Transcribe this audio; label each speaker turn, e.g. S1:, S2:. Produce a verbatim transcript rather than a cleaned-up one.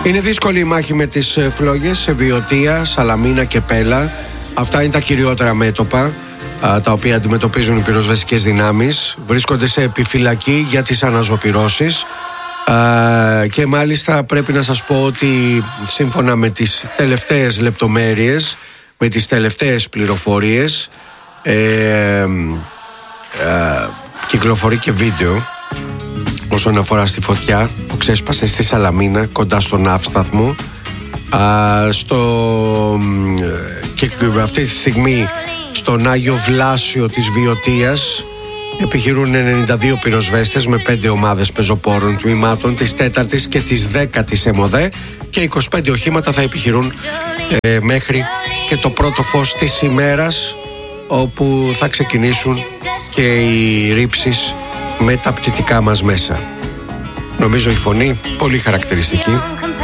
S1: Είναι δύσκολη η μάχη με τις φλόγες σε Βιωτία, Σαλαμίνα και Πέλα. Αυτά είναι τα κυριότερα μέτωπα τα οποία αντιμετωπίζουν οι πυροσβεστικές δυνάμεις. Βρίσκονται σε επιφυλακή για τις αναζωπυρώσεις και μάλιστα πρέπει να σας πω ότι σύμφωνα με τις τελευταίες λεπτομέρειες, με τις τελευταίες πληροφορίες, ε, ε, κυκλοφορεί και βίντεο όσον αφορά στη φωτιά που ξέσπασε στη Σαλαμίνα κοντά στον ναύσταθμο. Α, στο, και αυτή τη στιγμή στον Άγιο Βλάσιο της Βιωτίας επιχειρούν ενενήντα δύο πυροσβέστες με πέντε ομάδες πεζοπόρων τμήματων της τέταρτης και της δέκατης ΕΜΟΔΕ και είκοσι πέντε οχήματα θα επιχειρούν ε, μέχρι και το πρώτο φως της ημέρας, όπου θα ξεκινήσουν και οι ρήψεις με τα πτυτικά μας μέσα. Νομίζω η φωνή πολύ χαρακτηριστική